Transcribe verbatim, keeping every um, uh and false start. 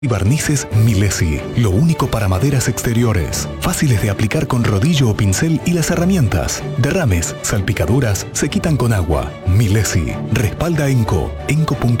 Y barnices Milesi, lo único para maderas exteriores, fáciles de aplicar con rodillo o pincel y las herramientas. Derrames, salpicaduras, se quitan con agua. Milesi, respalda Enco, enco punto